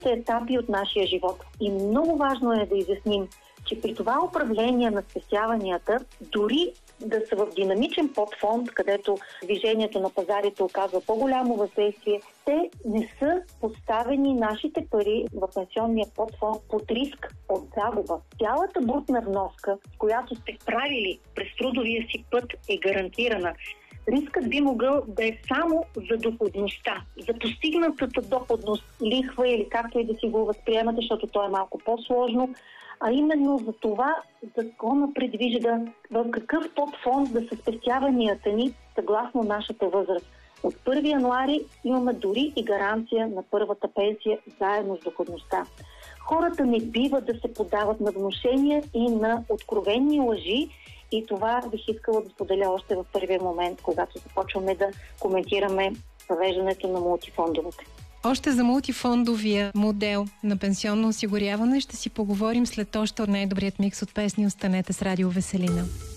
различните етапи от нашия живот. И много важно е да изясним, че при това управление на спестяванията, дори да са в динамичен подфонд, където движението на пазарите оказва по-голямо въздействие, те не са поставени нашите пари в пенсионния подфонд под риск от загуба. Цялата брутна вноска, която сте правили през трудовия си път, е гарантирана. Рискът би могъл да е само за доходността, за постигнатата доходност, лихва или както и да си го възприемате, защото то е малко по-сложно. А именно за това закона предвижда в какъв подфонд да са спестяванията ни съгласно нашата възраст. От 1 януари имаме дори и гаранция на първата пенсия заедно с доходността. Хората не бива да се подават на внушения и на откровени лъжи, и това бих искала да споделя още в първия момент, когато започваме да коментираме въвеждането на мултифондовете. Още за мултифондовия модел на пенсионно осигуряване ще си поговорим след още от най-добрият микс от песни. Останете с Радио Веселина.